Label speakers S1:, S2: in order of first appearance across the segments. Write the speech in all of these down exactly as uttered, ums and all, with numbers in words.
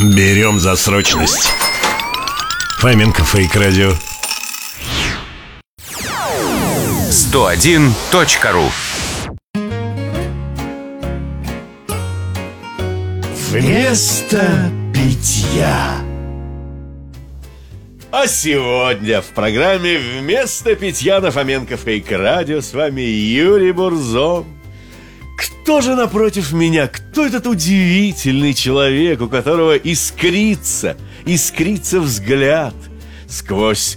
S1: Берем за срочность. Фоменко Фейк Радио.
S2: сто один точка ру.
S3: Вместо питья. А сегодня в программе «Вместо питья» на Фоменко Фейк Радио с вами Юрий Бурзо. Кто же напротив меня? Кто этот удивительный человек, у которого искрится, искрится взгляд сквозь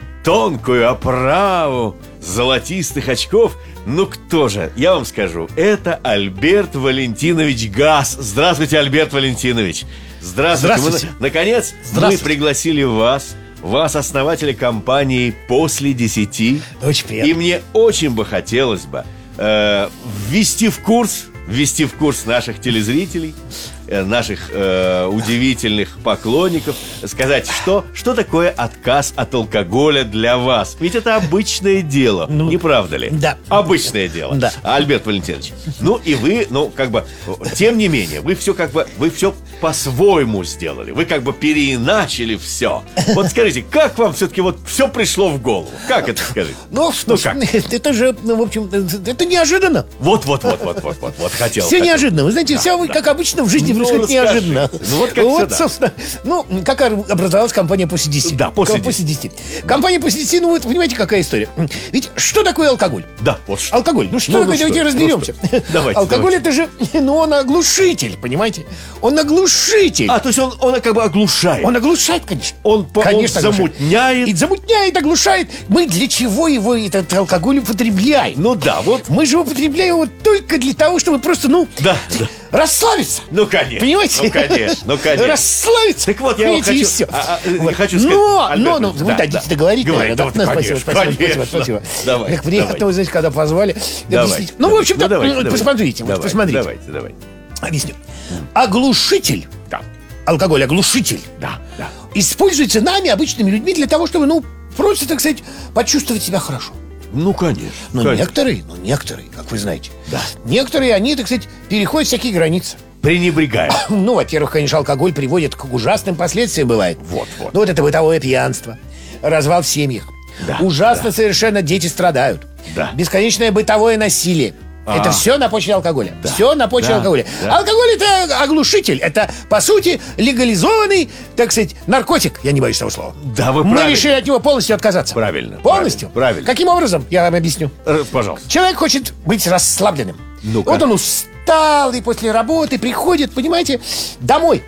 S3: тонкую оправу золотистых очков? Ну кто же? Я вам скажу, это Альберт Валентинович Гас. Здравствуйте, Альберт Валентинович. Здравствуйте.
S4: Здравствуйте.
S3: Мы, наконец,
S4: Здравствуйте.
S3: мы пригласили вас, вас, основателя компании «После десяти».
S4: Очень приятно.
S3: И мне очень бы хотелось бы э, ввести в курс, ввести в курс наших телезрителей, э, наших э, удивительных поклонников, сказать, что, что такое отказ от алкоголя для вас. Ведь это обычное дело,
S4: Ну,
S3: не правда ли?
S4: да.
S3: Обычное дело.
S4: Да.
S3: Альберт Валентинович, ну и вы, ну как бы, тем не менее, вы все как бы, вы все по-своему сделали. Вы как бы переиначили все. Вот скажите, как вам все-таки вот все пришло в голову? Как это, скажите?
S4: Ну, что ж,
S3: как?
S4: это же, ну, в общем, это неожиданно.
S3: Вот, вот, вот, вот, вот, вот, вот, хотел.
S4: Все
S3: хотел.
S4: неожиданно. Вы знаете, все
S3: да.
S4: как обычно в жизни
S3: Ну,
S4: происходит
S3: расскажи.
S4: неожиданно.
S3: Ну, вот как всегда.
S4: собственно, ну, как образовалась компания «После десяти».
S3: Да, «После
S4: десяти». Компания «После десяти», ну, вы понимаете, какая история. Ведь что такое алкоголь?
S3: Да, вот что.
S4: Алкоголь. Ну что
S3: Ну,
S4: такое?
S3: ну
S4: Давайте
S3: что?
S4: разберемся.
S3: Ну что? Давайте,
S4: Алкоголь
S3: давайте.
S4: это же, ну, он оглушитель, понимаете? Он оглушитель.
S3: А, то есть он, он как бы оглушает.
S4: Он оглушает, конечно.
S3: Он по- он
S4: конечно, оглушает.
S3: замутняет.
S4: И замутняет, оглушает. Мы для чего его, этот алкоголь, употребляем?
S3: Ну да, вот.
S4: Мы же употребляем его только для того, чтобы просто, ну,
S3: Да, да.
S4: расслабиться.
S3: Ну, конечно.
S4: Понимаете?
S3: Ну, конечно, ну, конечно.
S4: Расслабиться.
S3: Так вот, я вам
S4: Понимаете, и
S3: хочу,
S4: всё.
S3: а, а,
S4: Вот.
S3: хочу сказать,
S4: Но,
S3: Альберт
S4: но, но,
S3: Ильич,
S4: вы
S3: да,
S4: дадите
S3: да.
S4: договорить,
S3: Говори,
S4: наверное,
S3: да,
S4: да?
S3: вот,
S4: Спасибо,
S3: конечно,
S4: спасибо, спасибо,
S3: конечно.
S4: спасибо.
S3: Давай,
S4: Так приятно,
S3: давайте.
S4: вы знаете, когда позвали.
S3: Давайте,
S4: объяснить. Ну, в
S3: давайте.
S4: общем-то,
S3: Ну, давайте,
S4: ну,
S3: давайте.
S4: посмотрите, вот
S3: Давайте,
S4: посмотрите.
S3: Давайте, давайте.
S4: Объясню. Оглушитель,
S3: Да,
S4: алкоголь, оглушитель,
S3: да, да.
S4: используется нами, обычными людьми, для того, чтобы, ну, просто, так сказать, почувствовать себя хорошо.
S3: Ну, конечно.
S4: Но
S3: конечно.
S4: некоторые, ну, некоторые, как вы знаете,
S3: Да.
S4: некоторые, они, так сказать, переходят всякие границы.
S3: Пренебрегая.
S4: Ну, во-первых, конечно, алкоголь приводит к ужасным последствиям, бывает.
S3: Вот, вот.
S4: Ну, вот это бытовое пьянство, развал в семьях.
S3: Да,
S4: Ужасно
S3: да.
S4: совершенно дети страдают.
S3: Да.
S4: Бесконечное бытовое насилие.
S3: А.
S4: Это все на почве алкоголя. Все на почве
S3: Да,
S4: алкоголя.
S3: да.
S4: Алкоголь это оглушитель. Это, по сути, легализованный, так сказать, наркотик. Я не боюсь этого слова.
S3: Да, вы
S4: Мы
S3: правильно.
S4: решили от него полностью отказаться.
S3: Правильно,
S4: Полностью?
S3: правильно, правильно.
S4: Каким образом? Я вам объясню.
S3: Э, Пожалуйста.
S4: Человек хочет быть расслабленным.
S3: Ну-ка.
S4: Вот он устал и после работы приходит, понимаете, домой.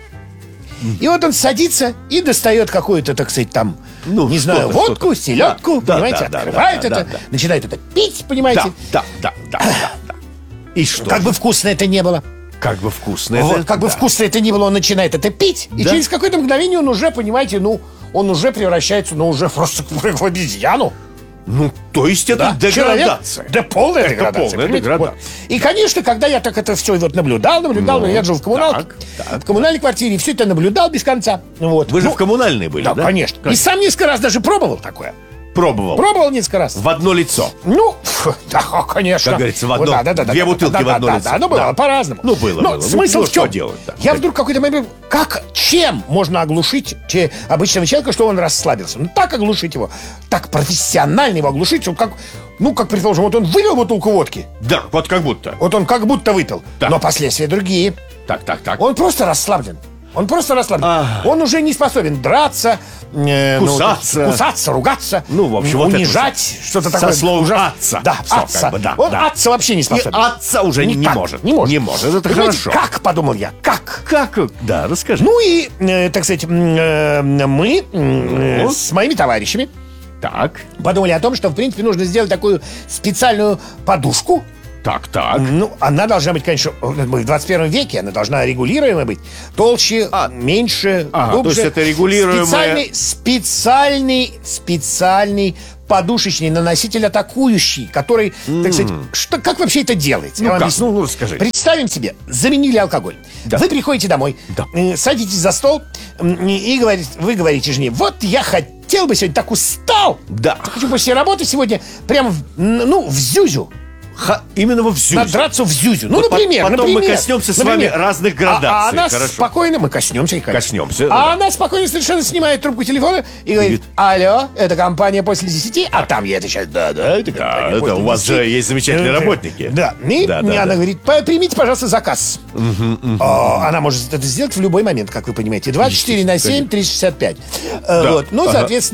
S4: И вот он садится и достает какую-то, так сказать, там,
S3: Ну,
S4: не знаю,
S3: что-то,
S4: водку,
S3: что-то.
S4: селедку,
S3: Да,
S4: понимаете,
S3: да, да,
S4: открывает
S3: да,
S4: это,
S3: да, да.
S4: начинает это пить, понимаете.
S3: Да, да, да, да, да, да. И что?
S4: Как бы вкусно это не было.
S3: Как бы вкусно.
S4: Вот,
S3: это-
S4: как бы
S3: да.
S4: вкусно это ни было, он начинает это пить, и
S3: Да.
S4: через какое-то мгновение он уже, понимаете, ну, он уже превращается, ну, уже просто в обезьяну.
S3: Ну, то есть это
S4: Да,
S3: деградация.
S4: человек- да, полная
S3: Это
S4: деградация.
S3: полная
S4: понимаете?
S3: деградация.
S4: Вот. И, конечно, когда я так это все вот наблюдал, наблюдал,
S3: Ну,
S4: я жил в коммуналке,
S3: так, так,
S4: в коммунальной квартире, все это наблюдал без конца. Вот.
S3: Вы же
S4: Ну,
S3: в коммунальной были,
S4: да,
S3: да?
S4: конечно. И сам несколько раз даже пробовал такое.
S3: Пробовал.
S4: Пробовал несколько раз.
S3: В одно лицо.
S4: Ну, фу, да, конечно.
S3: Как говорится, в
S4: Вот,
S3: одно-
S4: да, да, да,
S3: две
S4: да,
S3: бутылки
S4: да,
S3: в одно
S4: да,
S3: лицо.
S4: Да, ну было
S3: Да.
S4: по-разному.
S3: Ну, было,
S4: Но
S3: было. Ну,
S4: смысл
S3: ну,
S4: в чем?
S3: что делать-то?
S4: Я вдруг в какой-то момент, как, чем можно оглушить че- обычного человека, что он расслабился? Ну, так оглушить его, так профессионально его оглушить, что как, ну, как, предположим, вот он выпил бутылку водки,
S3: Да, вот как будто.
S4: вот он как будто выпил,
S3: Так.
S4: но последствия другие.
S3: Так, так, так.
S4: Он просто расслаблен. Он просто расслаблен.
S3: А.
S4: Он уже не способен драться, э, ну,
S3: Кусаться.
S4: кусаться, ругаться,
S3: Ну, в общем, вот это
S4: унижать, что-то
S3: со
S4: такое.
S3: слов
S4: ужас-
S3: «атца».
S4: Да,
S3: Всё,
S4: атца.
S3: как бы, да,
S4: Он
S3: да.
S4: атца вообще не
S3: И
S4: способен.
S3: отца уже не,
S4: Никак,
S3: может.
S4: Не может.
S3: Не может, это
S4: Понимаете,
S3: хорошо.
S4: как, подумал я, как?
S3: Как? Да, расскажи.
S4: Ну и, э, так сказать, м, э, мы э,
S3: Ну?
S4: с моими товарищами
S3: Так,
S4: подумали о том, что, в принципе, нужно сделать такую специальную подушку.
S3: так, так.
S4: Ну, она должна быть, конечно, мы в двадцать первом веке, она должна регулируемая быть. Толще, меньше,
S3: Ага,
S4: глубже.
S3: то есть это регулируемая-
S4: Специальный, специальный, специальный подушечный наноситель атакующий, который, так сказать, что, как вообще это делается?
S3: Ну
S4: Я вам
S3: как?
S4: объясню.
S3: Ну, ну, расскажи.
S4: Представим себе, заменили алкоголь.
S3: Да.
S4: Вы приходите домой,
S3: Да.
S4: э, садитесь за стол м, и говорите, вы говорите жене: вот я хотел бы сегодня, так устал.
S3: Да.
S4: Хочу после работы сегодня прям, в- ну, в зюзю.
S3: Ха, именно во всю.
S4: Надраться в зюзю. Ну,
S3: Вот
S4: например,
S3: потом
S4: например.
S3: мы коснемся с
S4: например.
S3: вами разных
S4: А,
S3: градаций.
S4: а она
S3: Хорошо.
S4: спокойно, мы коснемся, конечно.
S3: Коснемся,
S4: А
S3: да.
S4: она спокойно совершенно снимает трубку телефона и говорит: алло, это компания после десяти, а там ей отвечает: да, да, это компания
S3: это
S4: после
S3: у вас
S4: десяти.
S3: же есть замечательные
S4: Э,
S3: работники.
S4: Да. И
S3: Да, да,
S4: мне она
S3: да.
S4: говорит: «П- примите, пожалуйста, заказ. О, она может это сделать в любой момент, как вы понимаете. двадцать четыре на семь, триста шестьдесят пять. Э,
S3: Да.
S4: Вот. Ну,
S3: Ага.
S4: соответственно,